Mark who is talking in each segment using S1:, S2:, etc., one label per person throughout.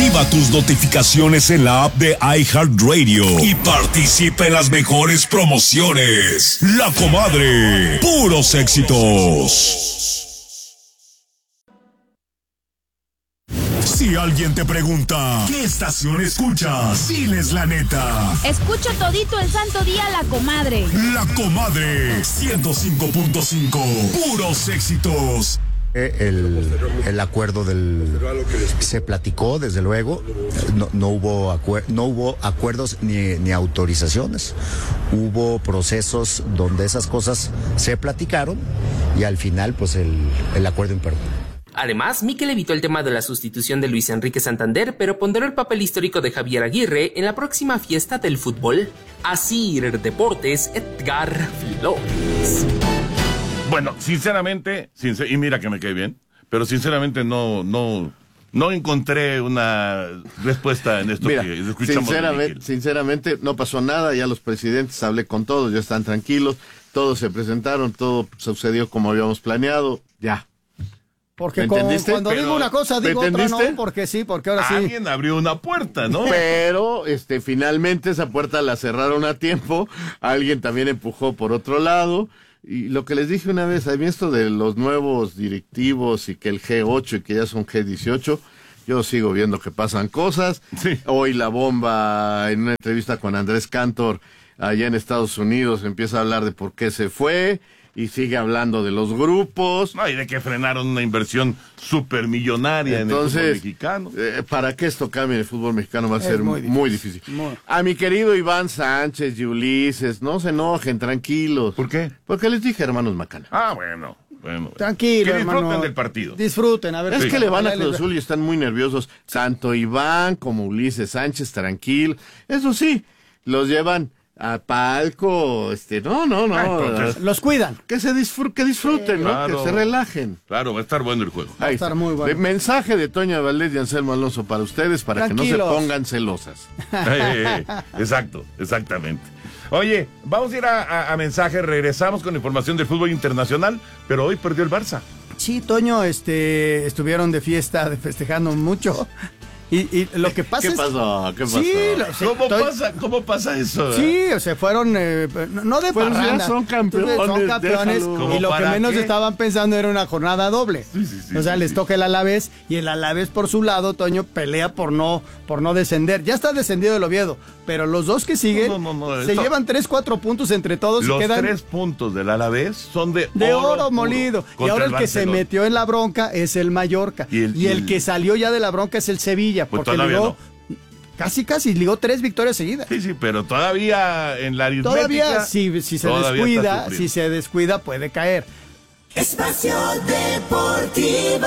S1: Activa tus notificaciones en la app de iHeartRadio y participa en las mejores promociones. La Comadre, puros éxitos. Si alguien te pregunta, ¿qué estación escuchas? Diles la neta.
S2: Escucho todito el santo día La Comadre.
S1: La Comadre, 105.5, puros éxitos.
S3: El acuerdo se platicó, desde luego, no hubo acuerdos ni autorizaciones, hubo procesos donde esas cosas se platicaron y al final pues el acuerdo imperó.
S4: Además, Mikel evitó el tema de la sustitución de Luis Enrique Santander, pero ponderó el papel histórico de Javier Aguirre en la próxima fiesta del fútbol. Asir Deportes, Edgar Flores.
S5: Bueno, sinceramente, y mira que me cae bien, pero sinceramente no encontré una respuesta en esto. Mira, que escuchamos.
S6: Sinceramente, no pasó nada, ya los presidentes, hablé con todos, ya están tranquilos, todos se presentaron, todo sucedió como habíamos planeado, ya.
S7: Porque cuando digo una cosa, digo otra, no, porque ahora sí.
S5: Alguien abrió una puerta, ¿no?
S6: Pero, finalmente esa puerta la cerraron a tiempo, alguien también empujó por otro lado, y lo que les dije una vez, a mí esto de los nuevos directivos y que el G8 y que ya son G18, yo sigo viendo que pasan cosas. Sí. Hoy la bomba, en una entrevista con Andrés Cantor, allá en Estados Unidos, empieza a hablar de por qué se fue, y sigue hablando de los grupos.
S5: No, y de que frenaron una inversión supermillonaria en el fútbol mexicano.
S6: Para que esto cambie en el fútbol mexicano va a ser muy difícil. A mi querido Iván Sánchez y Ulises, no se enojen, tranquilos.
S5: ¿Por qué?
S6: Porque les dije hermanos Macana.
S5: Ah, bueno.
S7: Tranquilo,
S5: que disfruten, hermano, del partido.
S7: Disfruten, a ver.
S6: Es que le van a Cruz Azul y están muy nerviosos. Tanto Iván como Ulises Sánchez, tranquilo. Eso sí, los llevan a palco, no.
S7: Entonces, los cuidan.
S6: Que disfruten, ¿no? Claro, que se relajen.
S5: Claro, va a estar bueno el juego.
S7: Va a estar muy bueno.
S6: Mensaje de Toño Valdés y Anselmo Alonso para ustedes, para
S7: Tranquilos.
S6: Que no se pongan celosas.
S5: Exactamente. Oye, vamos a ir a mensaje, regresamos con información del fútbol internacional, pero hoy perdió el Barça.
S7: Sí, Toño, estuvieron de fiesta, festejando mucho. Y lo que pasa
S6: ¿Qué pasó?
S7: Sí,
S5: ¿Cómo pasa eso?
S7: Sí, o sea, fueron, no de parranda.
S6: Son campeones.
S7: Y lo que menos estaban pensando era una jornada doble.
S5: Sí,
S7: o sea, les toca el Alavés, y el Alavés por su lado, Toño, pelea por no descender. Ya está descendido el Oviedo, pero los dos que siguen se llevan 3-4 puntos entre todos.
S5: Los
S7: y quedan
S5: 3 puntos del Alavés son de
S7: oro molido. Y ahora el que se metió en la bronca es el Mallorca. Y el que salió ya de la bronca es el Sevilla.
S5: Pues
S7: porque ligó, casi ligó 3 victorias seguidas.
S5: Sí, pero todavía en la aritmética.
S7: Todavía, si se descuida, puede caer.
S8: Espacio Deportivo.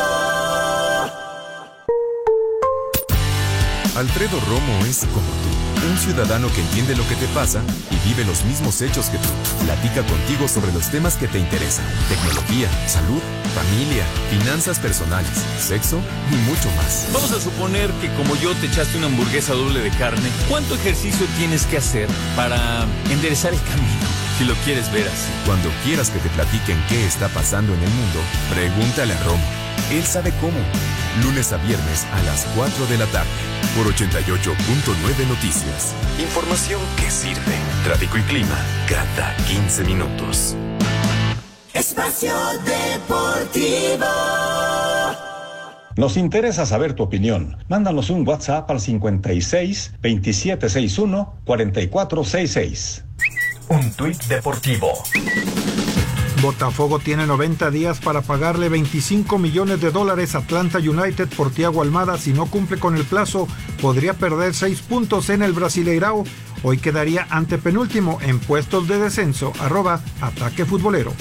S9: Alfredo Romo es como tú, un ciudadano que entiende lo que te pasa y vive los mismos hechos que tú. Platica contigo sobre los temas que te interesan: tecnología, salud, familia, finanzas personales, sexo y mucho más.
S10: Vamos a suponer que como yo te echaste una hamburguesa doble de carne. ¿Cuánto ejercicio tienes que hacer para enderezar el camino? Si lo quieres ver así.
S9: Cuando quieras que te platiquen qué está pasando en el mundo, pregúntale a Romo. Él sabe cómo. Lunes a viernes a las 4 de la tarde. Por 88.9 Noticias. Información que sirve. Tráfico y clima cada 15 minutos.
S8: Espacio Deportivo.
S11: Nos interesa saber tu opinión. Mándanos un WhatsApp al 56 2761 4466.
S12: Un tuit deportivo.
S13: Botafogo tiene 90 días para pagarle $25 millones a Atlanta United por Thiago Almada. Si no cumple con el plazo, podría perder 6 puntos en el Brasileirao. Hoy quedaría antepenúltimo en puestos de descenso. @Ataque Futbolero.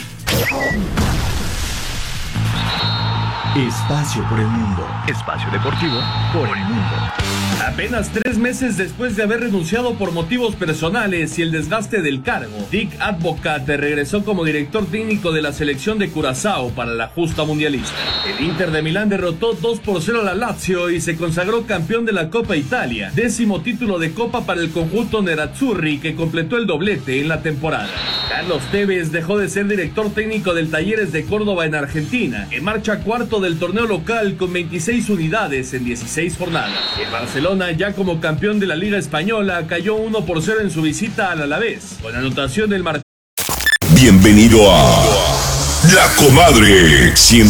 S12: Espacio por el mundo. Espacio deportivo por el mundo.
S14: Apenas 3 meses después de haber renunciado por motivos personales y el desgaste del cargo, Dick Advocaat regresó como director técnico de la selección de Curazao para la justa mundialista. El Inter de Milán derrotó 2-0 a la Lazio y se consagró campeón de la Copa Italia, 10º título de Copa para el conjunto nerazzurri, que completó el doblete en la temporada. Carlos Tevez dejó de ser director técnico del Talleres de Córdoba en Argentina, que marcha cuarto del torneo local con 26 unidades en 16 jornadas. El Barcelona, ya como campeón de la Liga Española, cayó 1-0 en su visita al Alavés, con anotación del Martín.
S1: Bienvenido a La Comadre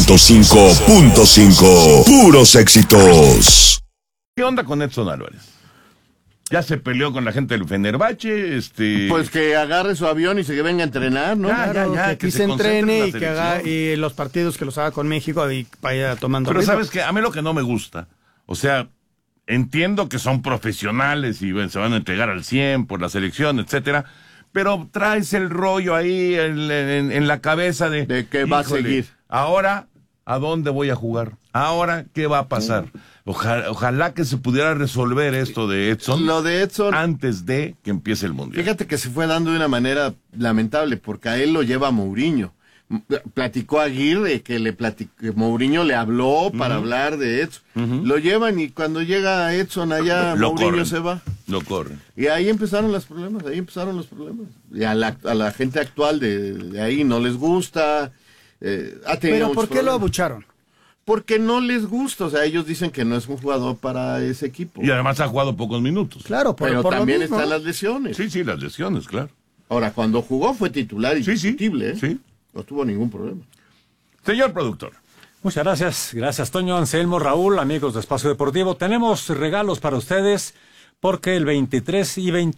S1: 105.5. Puros éxitos.
S5: ¿Qué onda con Edson Álvarez? Ya se peleó con la gente del Fenerbahce,
S6: Pues que agarre su avión y se venga a entrenar, ¿no?
S7: Claro, que aquí se entrene y que haga y los partidos que los haga con México y vaya tomando
S5: Pero
S7: ritmo.
S5: ¿sabes qué? A mí lo que no me gusta, o sea, entiendo que son profesionales y bueno, se van a entregar al 100 por la selección, etcétera, pero traes el rollo ahí en la cabeza de
S6: que va a seguir.
S5: Ahora, ¿a dónde voy a jugar? Ahora, ¿qué va a pasar? Ojalá que se pudiera resolver esto de Edson.
S6: Lo de Edson
S5: antes de que empiece el Mundial.
S6: Fíjate que se fue dando de una manera lamentable, porque a él lo lleva Mourinho. Platicó Aguirre que Mourinho le habló para hablar de Edson. Lo llevan y cuando llega Edson allá, Mourinho se va.
S5: Lo corren.
S6: Y ahí empezaron los problemas, Y a la gente actual de ahí no les gusta.
S7: ¿Pero por qué lo abucharon?
S6: Porque no les gusta, o sea, ellos dicen que no es un jugador para ese equipo.
S5: Y además ha jugado pocos minutos.
S7: Claro,
S6: pero también están las lesiones.
S5: Sí, las lesiones, claro.
S6: Ahora, cuando jugó fue titular indiscutible,
S5: sí.
S6: No tuvo ningún problema.
S5: Señor productor.
S15: Muchas gracias. Gracias, Toño, Anselmo, Raúl, amigos de Espacio Deportivo. Tenemos regalos para ustedes porque el 23 y 24